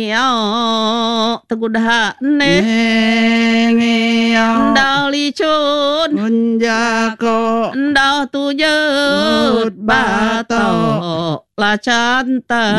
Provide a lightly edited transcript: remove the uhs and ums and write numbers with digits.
tegudhane ndao li chun Unjako ndao tu jeut bato la chanta